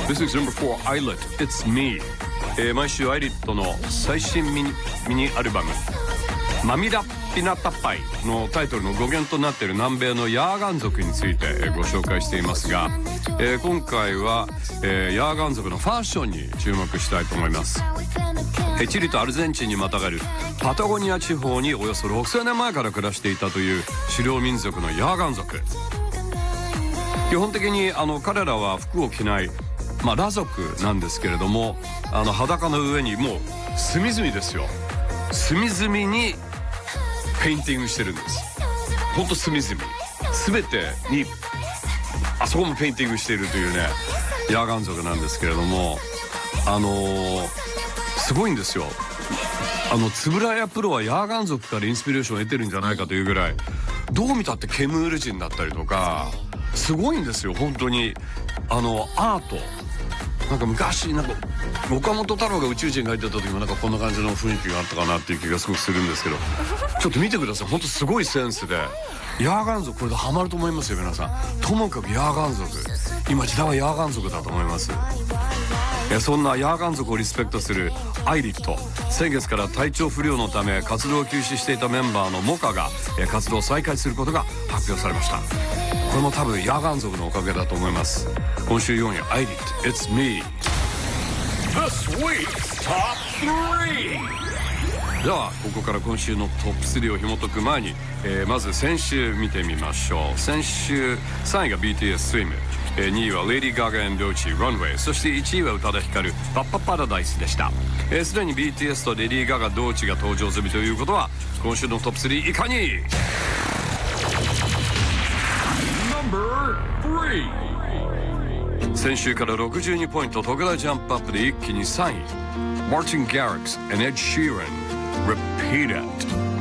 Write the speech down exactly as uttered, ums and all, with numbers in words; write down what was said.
This is number four, Islet, It's Me、えー、毎週アイリットの最新ミニ、ミニアルバムマミラピナタパイのタイトルの語源となっている南米のヤーガン族についてご紹介していますが、えー、今回は、えー、ヤーガン族のファッションに注目したいと思います。チリとアルゼンチンにまたがるパタゴニア地方におよそろくせんねんまえから暮らしていたという狩猟民族のヤーガン族。基本的にあの彼らは服を着ない、まあ、裸族なんですけれども、あの裸の上にもう隅々ですよ、隅々にペインティングしてるんです。ほんと隅々全てにあそこもペインティングしているというねヤーガン族なんですけれども、あのー、すごいんですよ。あの円谷プロはヤーガン族からインスピレーションを得てるんじゃないかというぐらい、どう見たってケムール人だったりとかすごいんですよ本当に。あのアートなんか昔なんか岡本太郎が宇宙人が入ってた時もなんかこんな感じの雰囲気があったかなっていう気がすごくするんですけど、ちょっと見てください、本当すごいセンスでヤーガン族、これでハマると思いますよ皆さん。ともかくヤーガン族、今時代はヤーガン族だと思います。そんなヤーガン族をリスペクトするアイリット、先月から体調不良のため活動を休止していたメンバーのモカが活動を再開することが発表されました。これも多分ヤーガン族のおかげだと思います。今週よんいアイリット It's Me This week's Top スリー。 ではここから今週のトップスリーを紐解く前に、えー、まず先週見てみましょう。先週さんいが ビーティーエス Swim、えー、にいはレディー・ガガ&ドーチ Runway、 そしていちいは宇多田ヒカルパッパパラダイスでした。すで、えー、に ビーティーエス とレディー・ガガドーチが登場済みということは、今週のトップスリーいかに Number スリー。先週からろくじゅうにポイント特大ジャンプアップで一気にさんい、 Martin Garrix and Ed Sheeran Repeat It。